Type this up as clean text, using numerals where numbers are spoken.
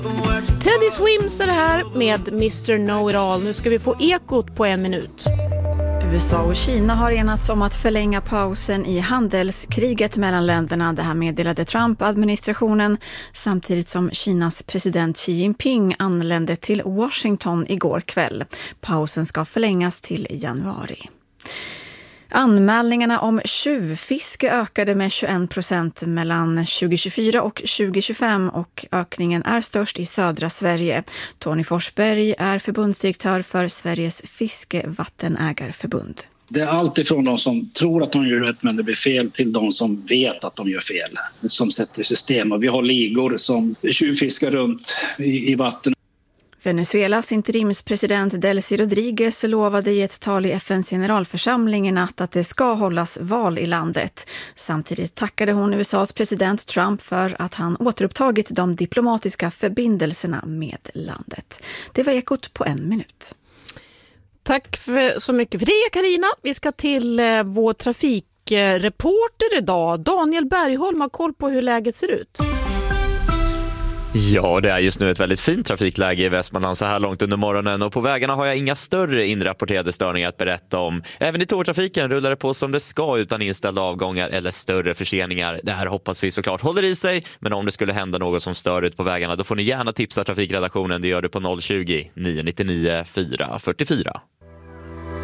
Teddy Swims är det här med Mr. Know-It-All. Nu ska vi få ekot på 1 minut. USA och Kina har enats om att förlänga pausen i handelskriget mellan länderna. Det här meddelade Trump-administrationen samtidigt som Kinas president Xi Jinping anlände till Washington igår kväll. Pausen ska förlängas till januari. Anmälningarna om tjuvfiske ökade med 21% mellan 2024 och 2025 och ökningen är störst i södra Sverige. Tony Forsberg är förbundsdirektör för Sveriges fiskevattenägarförbund. Det är allt ifrån de som tror att de gör rätt men det blir fel till de som vet att de gör fel, som sätter system. Och vi har ligor som tjuvfiskar runt i vatten. Venezuelas interimspresident Delcy Rodriguez lovade i ett tal i FNs generalförsamling i natt att det ska hållas val i landet. Samtidigt tackade hon USAs president Trump för att han återupptagit de diplomatiska förbindelserna med landet. Det var ekot på 1 minut. Tack så mycket för det, Karina. Vi ska till vår trafikreporter idag. Daniel Bergholm har koll på hur läget ser ut. Ja, det är just nu ett väldigt fint trafikläge i Västmanland så här långt under morgonen och på vägarna har jag inga större inrapporterade störningar att berätta om. Även i tågtrafiken rullar det på som det ska utan inställda avgångar eller större förseningar. Det här hoppas vi såklart håller i sig, men om det skulle hända något som stör ut på vägarna då får ni gärna tipsa trafikredaktionen. Det gör du på 020 999 444.